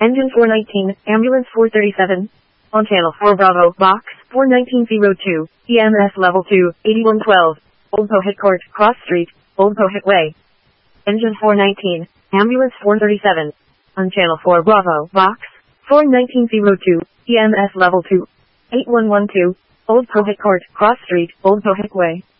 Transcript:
Engine 419, Ambulance 437. On Channel 4 Bravo, Box 41902, EMS Level 2, 8112. Old Pohick Court, Cross Street, Old Pohick Way. Engine 419, Ambulance 437. On Channel 4 Bravo, Box 41902, EMS Level 2, 8112. Old Pohick Court, Cross Street, Old Pohick Way.